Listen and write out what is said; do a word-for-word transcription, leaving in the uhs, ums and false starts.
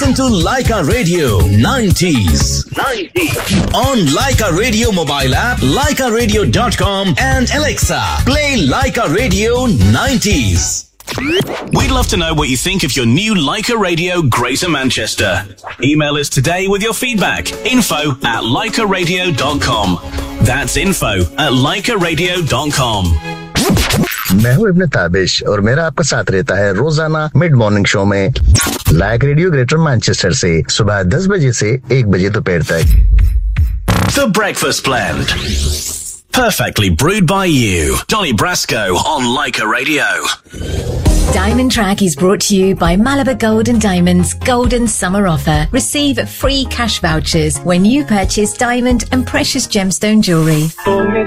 Listen to Leica Radio nineties. nineties. On Leica Radio mobile app, leica radio dot com and Alexa. Play Leica Radio nineties. We'd love to know what you think of your new Leica Radio Greater Manchester. Email us today with your feedback. Info at leica radio dot com. That's info at leica radio dot com. मैं हूँ इब्न ताबिश और मेरा आपका साथ रहता है रोजाना mid morning show में लाइक रेडियो ग्रेटर मैनचेस्टर से सुबह दस बजे से एक बजे दोपहर तक। The Breakfast Blend. Perfectly brewed by you. Johnny Brasco on Leica Radio. Diamond Track is brought to you by Malabar Gold and Diamonds Golden Summer Offer. Receive free cash vouchers when you purchase diamond and precious gemstone jewellery.